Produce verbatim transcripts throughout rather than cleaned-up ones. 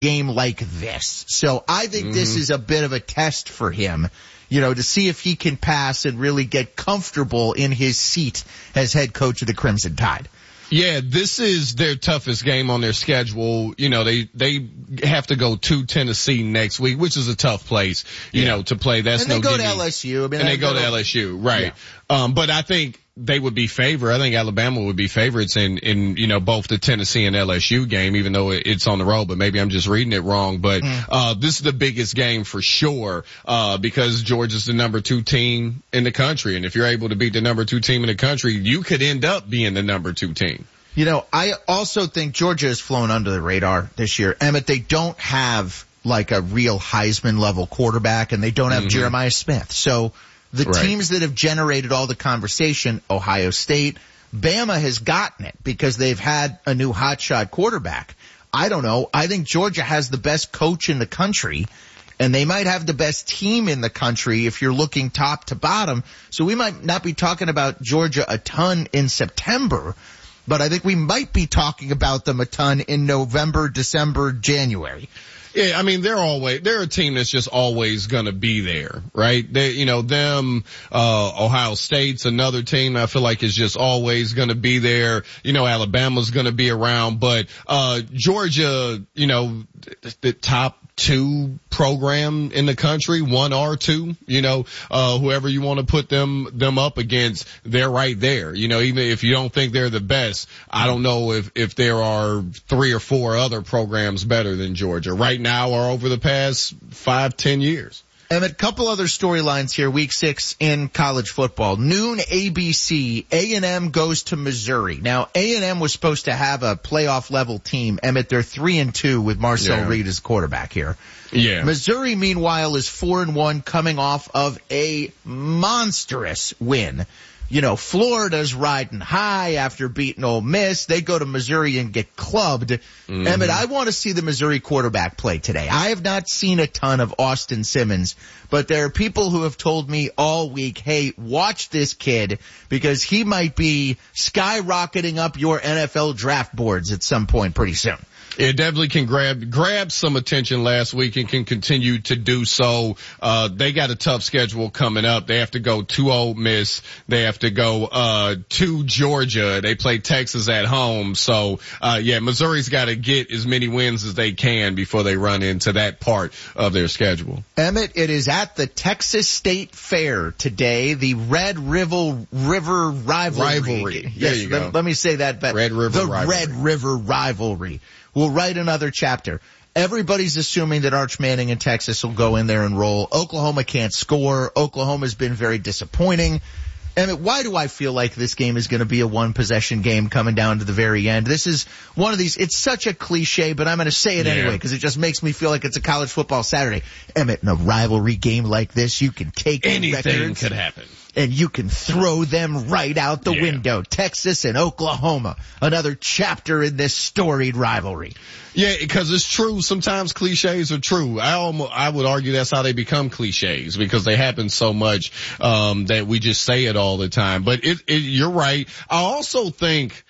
game like this. So I think mm-hmm. this is a bit of a test for him, you know, to see if he can pass and really get comfortable in his seat as head coach of the Crimson Tide. Yeah, this is their toughest game on their schedule. You know, they, they have to go to Tennessee next week, which is a tough place, you yeah. know, to play. That's and they no go gimme. to L S U. I mean, and they go to L S U, right. Yeah. Um, but I think they would be favored. I think Alabama would be favorites in, in, you know, both the Tennessee and L S U game, even though it's on the road, but maybe I'm just reading it wrong. But, mm. uh, this is the biggest game for sure, uh, because Georgia's the number two team in the country. And if you're able to beat the number two team in the country, you could end up being the number two team. You know, I also think Georgia has flown under the radar this year. Emmett, they don't have like a real Heisman level quarterback, and they don't have mm-hmm. Jeremiah Smith. So the right. teams that have generated all the conversation, Ohio State, Bama has gotten it because they've had a new hotshot quarterback. I don't know. I think Georgia has the best coach in the country, and they might have the best team in the country if you're looking top to bottom. So we might not be talking about Georgia a ton in September, but I think we might be talking about them a ton in November, December, January. Yeah, I mean, they're always, they're a team that's just always gonna be there, right? They, you know, them, uh, Ohio State's another team I feel like is just always gonna be there. You know, Alabama's gonna be around, but, uh, Georgia, you know, the, the top two program in the country, one or two, you know, uh, whoever you want to put them, them up against, they're right there. You know, even if you don't think they're the best, I don't know if, if there are three or four other programs better than Georgia right now or over the past five, ten years. And a couple other storylines here, week six in college football. Noon A B C, A and M goes to Missouri. Now, A and M was supposed to have a playoff level team. Emmett, they're three and two with Marcel yeah. Reed as quarterback here. Yeah. Missouri, meanwhile, is four and one coming off of a monstrous win. You know, Florida's riding high after beating Ole Miss. They go to Missouri and get clubbed. Mm-hmm. Emmett, I want to see the Missouri quarterback play today. I have not seen a ton of Austin Simmons, but there are people who have told me all week, hey, watch this kid because he might be skyrocketing up your N F L draft boards at some point pretty soon. It definitely can grab, grab some attention last week and can continue to do so. Uh, they got a tough schedule coming up. They have to go to Ole Miss. They have to go, uh, to Georgia. They play Texas at home. So, uh, yeah, Missouri's got to get as many wins as they can before they run into that part of their schedule. Emmett, it is at the Texas State Fair today, the Red River, River Rivalry. Rivalry. There yes, you go. Let, let me say that better. Red River the Rivalry. Red River Rivalry. We'll write another chapter. Everybody's assuming that Arch Manning in Texas will go in there and roll. Oklahoma can't score. Oklahoma's been very disappointing. And why do I feel like this game is going to be a one-possession game coming down to the very end? This is one of these, it's such a cliche, but I'm going to say it yeah. anyway because it just makes me feel like it's a college football Saturday. Emmett, in a rivalry game like this, you can take anything records could happen. And you can throw them right out the yeah. window. Texas and Oklahoma, another chapter in this storied rivalry. Yeah, because it's true. Sometimes cliches are true. I almost, I would argue that's how they become cliches because they happen so much, um, that we just say it all the time. But it, it, you're right. I also think,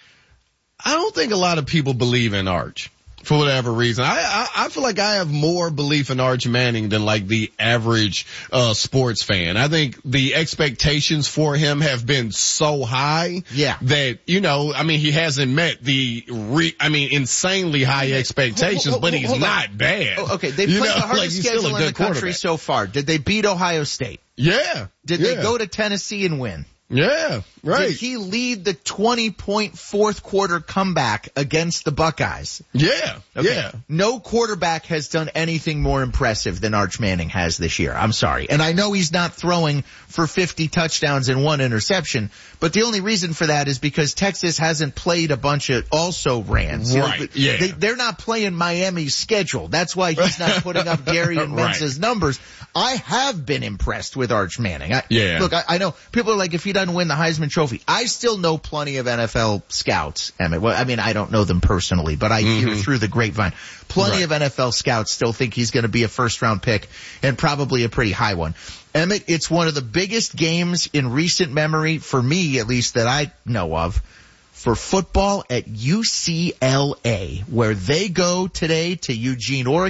I don't think a lot of people believe in Arch. For whatever reason. I, I, I feel like I have more belief in Arch Manning than like the average, uh, sports fan. I think the expectations for him have been so high. Yeah. That, you know, I mean, he hasn't met the re, I mean, insanely high expectations, hold, hold, hold, but he's not on. bad. Oh, okay. They played the hardest like schedule in the country so far. Did they beat Ohio State? Yeah. Did yeah. they go to Tennessee and win? Yeah, right. Did he lead the twenty-point fourth quarter comeback against the Buckeyes? Yeah, okay. yeah. No quarterback has done anything more impressive than Arch Manning has this year. I'm sorry. And I know he's not throwing for fifty touchdowns and one interception, but the only reason for that is because Texas hasn't played a bunch of also-rans. Right, know, yeah. They, they're not playing Miami's schedule. That's why he's not putting up Gary and Wentz's right. numbers. I have been impressed with Arch Manning. I, yeah. Look, I, I know people are like, if he doesn't win the Heisman Trophy, I still know plenty of N F L scouts, Emmett. Well, I mean, I don't know them personally, but I mm-hmm. hear through the grapevine. Plenty right. of N F L scouts still think he's going to be a first-round pick and probably a pretty high one. Emmett, it's one of the biggest games in recent memory, for me at least, that I know of. for football at U C L A, where they go today to Eugene, Oregon.